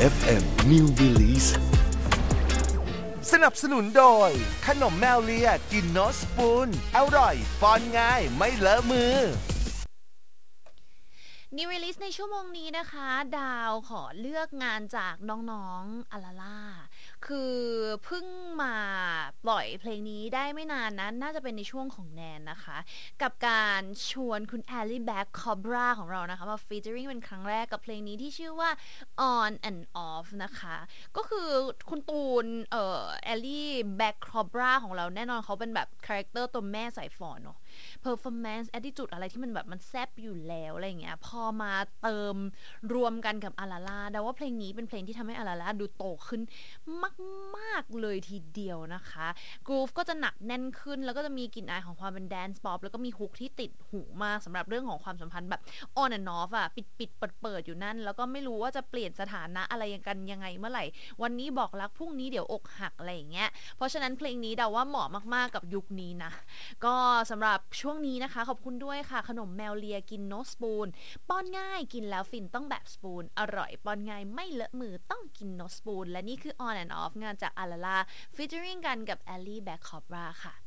FM New Release สนับสนุนโดยขนมแมวเลียกินโนสปูนอร่อยป้อนง่ายไม่เลอะมือ New Release ในชั่วโมงนี้นะคะดาวขอเลือกงานจากน้องๆอาลาล่าคือเพิ่งมาปล่อยเพลงนี้ได้ไม่นานนะน่าจะเป็นในช่วงของแนนนะคะกับการชวนคุณแอลลี่แบ็คคอบราของเรานะคะมาฟีเจอริ่งเป็นครั้งแรกกับเพลงนี้ที่ชื่อว่า On and Off นะคะก็คือคุณตูนแอลลี่แบ็คคอบราของเราแน่นอนเขาเป็นแบบคาแรคเตอร์ตัวแม่สายฝอเนาะperformance attitude อะไรที่มันแบบมันแซ่บอยู่แล้วอะไรอย่างเงี้ยพอมาเติมรวมกันกับอาลาล่าแต่ว่าเพลงนี้เป็นเพลงที่ทำให้อาลาล่าดูโตขึ้นมากๆเลยทีเดียวนะคะกรูฟก็จะหนักแน่นขึ้นแล้วก็จะมีกลิ่นอายของความเป็นแดนซ์ป๊อปแล้วก็มีฮุกที่ติดหูมากสำหรับเรื่องของความสัมพันธ์แบบ on and off อ่ะปิดเปิดอยู่นั่นแล้วก็ไม่รู้ว่าจะเปลี่ยนสถานะอะไรกันยังไงเมื่อไหร่วันนี้บอกรักพรุ่งนี้เดี๋ยวอกหักอะไรอย่างเงี้ยเพราะฉะนั้นเพลงนี้เดาว่าเหมาะมากๆกับยุคนี้นะก็สำหรับช่วงนี้นะคะขอบคุณด้วยค่ะขนมแมวเลียกินโนสปูนป้อนง่ายกินแล้วฟินต้องแบบสปูนอร่อยป้อนง่ายไม่เลอะมือต้องกินโนสปูนและนี่คือ On and Off งานจากอาลาล่าฟีเจอริ่งกันกับแอลลี่แบ็คคอบราค่ะ